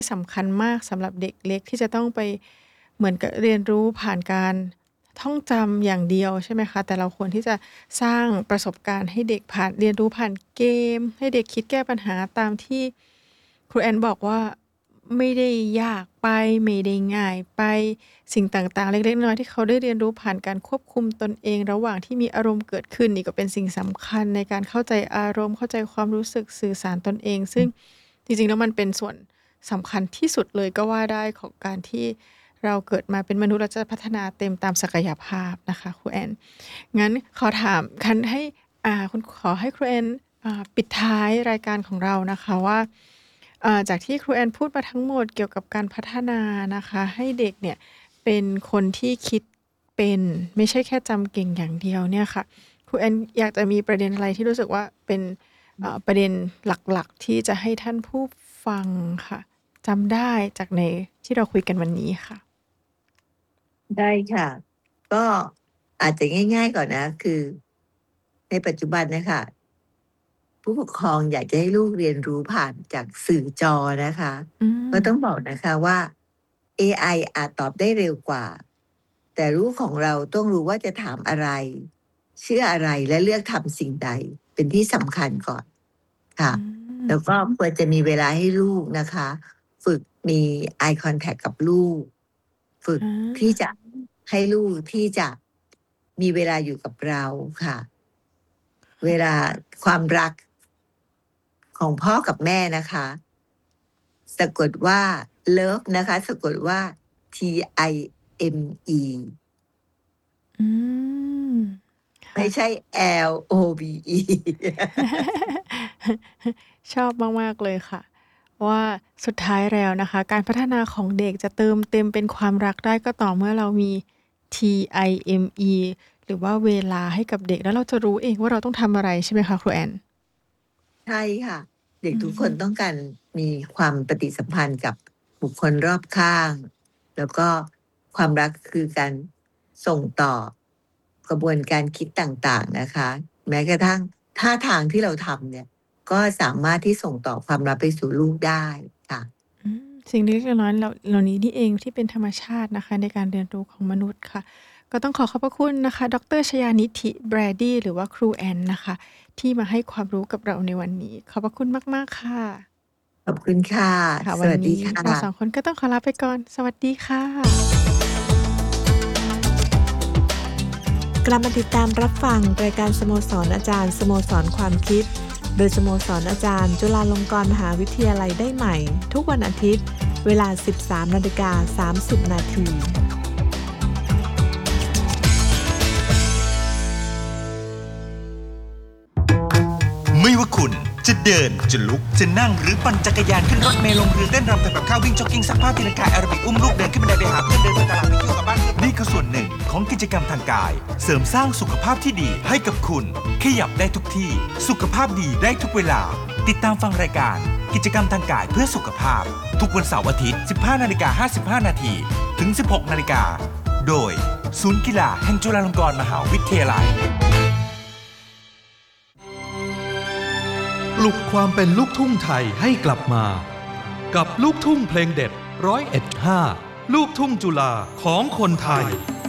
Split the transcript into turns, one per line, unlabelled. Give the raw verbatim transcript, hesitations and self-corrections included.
สำคัญมากสำหรับเด็กเล็กที่จะต้องไปเหมือนกับเรียนรู้ผ่านการท่องจำอย่างเดียวใช่ไหมคะแต่เราควรที่จะสร้างประสบการณ์ให้เด็กผ่านเรียนรู้ผ่านเกมให้เด็กคิดแก้ปัญหาตามที่ครูแอนบอกว่าไม่ได้ยากไปไม่ได้ง่ายไปสิ่งต่างๆเล็กๆน้อยๆที่เขาได้เรียนรู้ผ่านการควบคุมตนเองระหว่างที่มีอารมณ์เกิดขึ้นนี่ก็เป็นสิ่งสำคัญในการเข้าใจอารมณ์เข้าใจความรู้สึกสื่อสารตนเองซึ่งจริงๆแล้วมันเป็นส่วนสำคัญที่สุดเลยก็ว่าได้ของการที่เราเกิดมาเป็นมนุษย์เราจะพัฒนาเต็มตามศักยภาพนะคะครูแอนงั้นขอถามคันให้อ่าคุณขอให้ครูแอนอ่าปิดท้ายรายการของเรานะคะว่าอ่าจากที่ครูแอนพูดมาทั้งหมดเกี่ยวกับการพัฒนานะคะให้เด็กเนี่ยเป็นคนที่คิดเป็นไม่ใช่แค่จำเก่งอย่างเดียวเนี่ยค่ะครูแอนอยากจะมีประเด็นอะไรที่รู้สึกว่าเป็นเอ่อประเด็นหลักๆที่จะให้ท่านผู้ฟังค่ะจำได้จากในที่เราคุยกันวันนี้ค่ะ
ได้ค่ะ ก็อาจจะง่ายๆก่อนนะ คือในปัจจุบันนะคะ ผู้ปกครองอยากจะให้ลูกเรียนรู้ผ่านจากสื่อจอนะคะ
อืม
ก็ต้องบอกนะคะว่า เอ ไอ อาจตอบได้เร็วกว่า แต่ลูกของเราต้องรู้ว่าจะถามอะไร เชื่ออะไรและเลือกทำสิ่งใด เป็นที่สำคัญก่อนค่ะ
อืม
แล้วก็ควรจะมีเวลาให้ลูกนะคะ ฝึกมี eye contact กับลูก ฝึก
อา
ที่จะให้ลูกที่จะมีเวลาอยู่กับเราค่ะ เวลาความรักของพ่อกับแม่นะคะ สะกดว่า love นะคะ สะกดว่า T I M E
อืม
ไม่
ค่ะ
ใช่ L O V E
ชอบมากๆเลยค่ะว่าสุดท้ายแล้วนะคะการพัฒนาของเด็กจะเติมเต็มเป็นความรักได้ก็ต่อเมื่อเรามี ที ไอ เอ็ม อี หรือว่าเวลาให้กับเด็กแล้วเราจะรู้เองว่าเราต้องทำอะไรใช่ไหมคะครูแอน
ใช่ค่ะ เด็ก
อื
ทุกคน
ม
ต้องการมีความปฏิสัมพันธ์กับบุคคลรอบข้าง แล้วก็ความรักคือการส่งต่อกระบวนการคิดต่างๆนะคะ แม้กระทั่งท่าทางที่เราทำเนี่ย ก็สามารถที่ส่งต่อความรักไปสู่ลูกได้ค่ะ
อืมสิ่งเล็กๆน้อยๆเหล่าเหล่านี้นี่เองที่เป็นธรรมชาตินะคะในการเรียนรู้ของมนุษย์ค่ะก็ต้องขอขอบพระคุณนะคะดรชยานิธิแบรดี้หรือว่าครูแอนนะคะที่มาให้ความรู้กับเราในวันนี้ขอบพระคุณมากๆค่ะ
ขอบคุณค่ะ
ค่ะ
สวัสดี
วันนี้
ค่
เราสอง
ะ
คนก็ต้องขอลาไปก่อนสวัสดีค่ะ
กลับมาติดตามรับฟังรายการสโมสรอาจารย์สโมสรความคิดโดยสโมสรอาจารย์จุฬาลงกรณ์มหาวิทยาลัยได้ใหม่ทุกวันอาทิตย์เวลา สิบสามนาฬิกาสามสิบนาที
ไม่ว่าคุณจะเดินจะลุกจะนั่งหรือปั่นจักรยานขึ้นรถเมล์ลงเรือเต้นรำทำกับข้าววิ่งจ็อกกิ้งซักผ้าตีลังกาแอโรบิกอุ้มลูกเดินขึ้นบันไดไปหาเพื่อนเดินไปตลาดไปเที่ยวกับบ้านนี่คือส่วนหนึ่งของกิจกรรมทางกายเสริมสร้างสุขภาพที่ดีให้กับคุณขยับได้ทุกที่สุขภาพดีได้ทุกเวลาติดตามฟังรายการกิจกรรมทางกายเพื่อสุขภาพทุกวันเสาร์อาทิตย์ สิบห้านาฬิกาห้าสิบห้านาทีถึง สิบหกนาฬิกาโดยศูนย์กีฬาแห่งจุฬาลงกรณ์มหาวิทยาลัย
ปลุกความเป็นลูกทุ่งไทยให้กลับมากับลูกทุ่งเพลงเด็ดร้อยเอ็ดห้าลูกทุ่งจุฬาของคนไทย